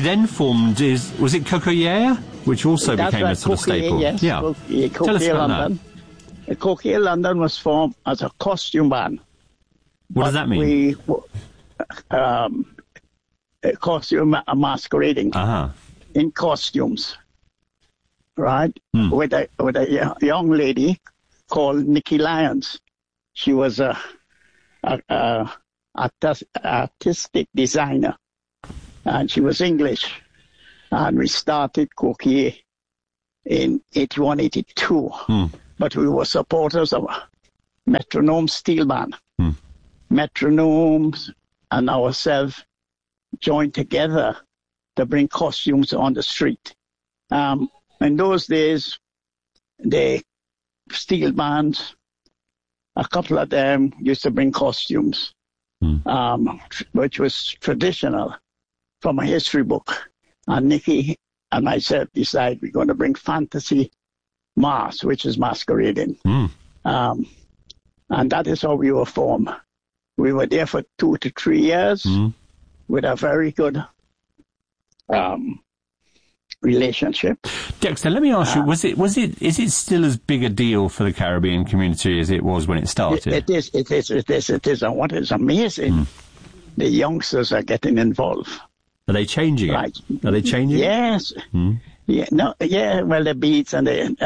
then formed was it Coquillere, which also That's became right, a sort of staple? Yes. Yeah. Tell us about London. Coquillere London was formed as a costume band. What does that mean? Costume masquerading in costumes, right? With a young lady called Nikki Lyons. She was a artistic designer, and she was English. And we started Coquillere in 81, 82. But we were supporters of Metronome Steel Band. Metronomes and ourselves joined together to bring costumes on the street. In those days, the steel bands, a couple of them used to bring costumes, which was traditional from a history book. And Nikki and myself decided we're going to bring fantasy masks, which is masquerading. And that is how we were formed. We were there for 2 to 3 years with a very good relationship. Dexter, let me ask you: is it still as big a deal for the Caribbean community as it was when it started? It is. And what is amazing, the youngsters are getting involved. Are they changing it? Are they changing? Yes. Yeah. No. Yeah. Well, the beats and the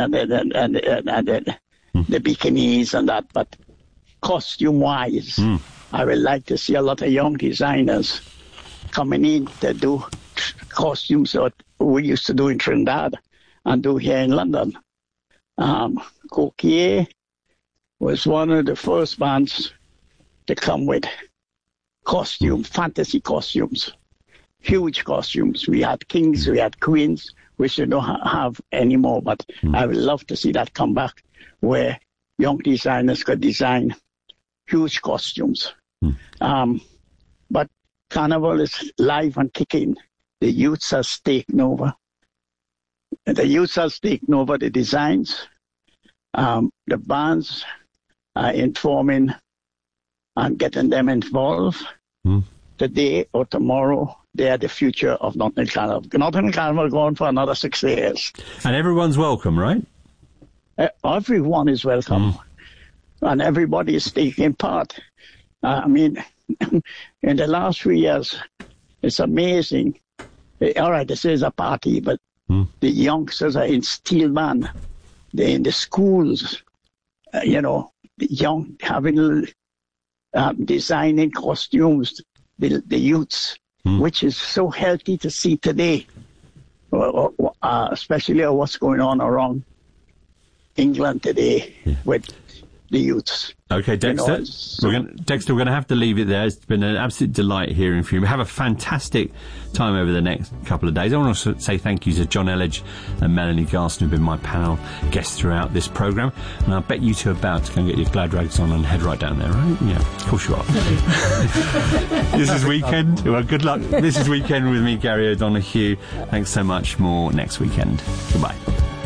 bikinis and that, but costume-wise, I would like to see a lot of young designers coming in to do costumes that we used to do in Trinidad and do here in London. Coquillere was one of the first bands to come with fantasy costumes, huge costumes. We had kings, we had queens, which we don't have anymore, but I would love to see that come back, where young designers could design huge costumes. But Carnival is live and kicking. The youths are taking over. The youths are taking over the designs. The bands are informing and getting them involved. Today or tomorrow, they are the future of Notting Hill Carnival. Notting Hill Carnival going for another 6 years. And everyone's welcome, right? Everyone is welcome. And everybody is taking part. I mean, in the last 3 years, it's amazing. All right, this is a party, but the youngsters are in steel band. They're in the schools, young, having designing costumes, the youths, which is so healthy to see today, especially what's going on around England today with the youths. Okay, Dexter, we're going to have to leave it there. It's been an absolute delight hearing from you. Have a fantastic time over the next couple of days. I want to say thank you to John Elledge and Melanie Garston, who've been my panel guests throughout this programme. And I bet you two are about to go and get your glad rags on and head right down there, right? Yeah, of course you are. This is Weekend. Well, good luck. This is Weekend with me, Gary O'Donoghue. Thanks so much. More next weekend. Goodbye.